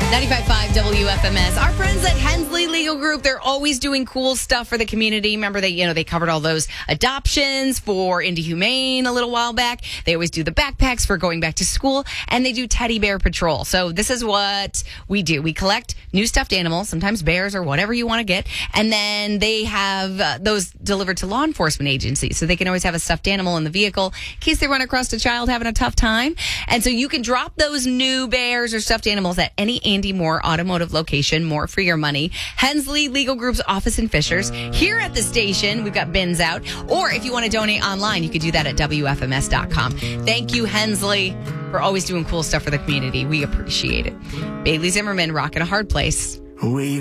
95.5 WFMS. Our friends at Hensley Legal Group, they're always doing cool stuff for the community. Remember, they covered all those adoptions for Indy Humane a little while back. They always do the backpacks for going back to school, and they do teddy bear patrol. So this is what we do. We collect new stuffed animals, sometimes bears or whatever you want to get, and then they have those delivered to law enforcement agencies. So they can always have a stuffed animal in the vehicle in case they run across a child having a tough time. And so you can drop those new bears or stuffed animals at any Andy Moore automotive location, more for your money. Hensley Legal Group's office in Fishers. Here at the station, we've got bins out. Or if you want to donate online, you could do that at WFMS.com. Thank you, Hensley, for always doing cool stuff for the community. We appreciate it. Bailey Zimmerman, rocking a hard place.